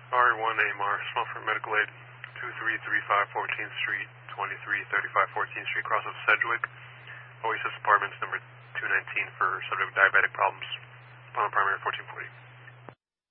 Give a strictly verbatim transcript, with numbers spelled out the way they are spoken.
R one A M R, Smallford Medical Aid, two three three five fourteenth Street, twenty-three thirty-five fourteenth Street, cross of Sedgwick. Oasis Apartments, number two nineteen for subject diabetic problems. On primary fourteen forty.